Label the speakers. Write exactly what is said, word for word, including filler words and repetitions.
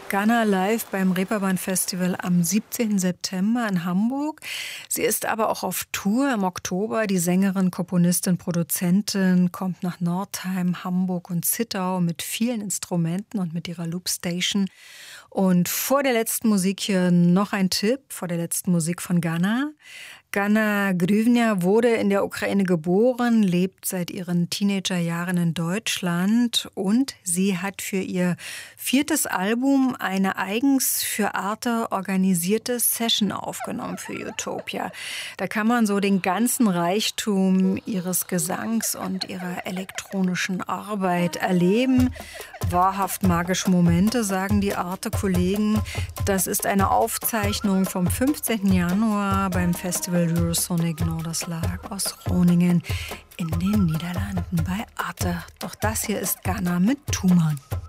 Speaker 1: Ghana live beim Reeperbahn Festival am siebzehnten September in Hamburg. Sie ist aber auch auf Tour im Oktober. Die Sängerin, Komponistin, Produzentin kommt nach Nordheim, Hamburg und Zittau mit vielen Instrumenten und mit ihrer Loopstation. Und vor der letzten Musik hier noch ein Tipp, vor der letzten Musik von Ghana. Ghana Grivnia wurde in der Ukraine geboren, lebt seit ihren Teenagerjahren in Deutschland und sie hat für ihr viertes Album eine eigens für Arte organisierte Session aufgenommen für Utopia. Da kann man so den ganzen Reichtum ihres Gesangs und ihrer elektronischen Arbeit erleben. Wahrhaft magische Momente, sagen die Arte-Kollegen. Das ist eine Aufzeichnung vom fünfzehnten Januar beim Festival Eurosonic Norderslag aus Groningen in den Niederlanden bei Arte. Doch das hier ist Ghana mit Thuman.